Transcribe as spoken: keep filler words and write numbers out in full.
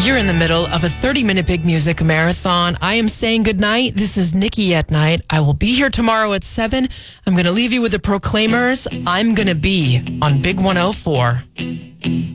You're in the middle of a thirty-minute big music marathon. I am saying goodnight. This is Nikki at Night. I will be here tomorrow at seven. I'm going to leave you with the Proclaimers. I'm going to be on Big one oh four.